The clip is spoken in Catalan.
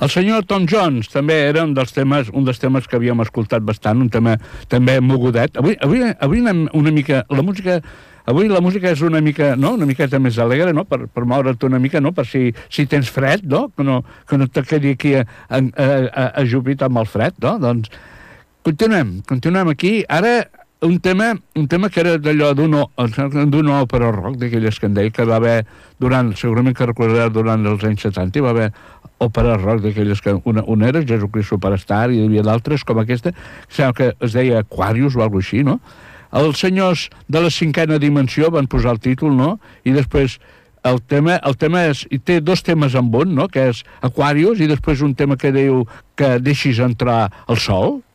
El senyor Tom Jones també era un dels temes que havíem escoltat bastant, un tema també mogudet. Avui anem una mica... Avui la música és una miqueta més alegre, no? Per moure't una mica, no? Per si tens fred, no? Que no te quedi aquí ajupit amb el fred, no? Doncs continuem aquí. Ara un tema que era d'allò d'una òpera rock, d'aquelles que en deia, que va haver segurament que recordareu durant els anys 70, hi va haver òpera rock d'aquelles que una era Jesucrist Superstar i hi havia d'altres com aquesta, que es deia Aquarius o alguna cosa així, no? Els senyors de la 5ª dimensió van posar el títol, no? I després el tema és... I té 2 temes en un, no? Que és Aquarius i després un tema que diu que deixis entrar el sol,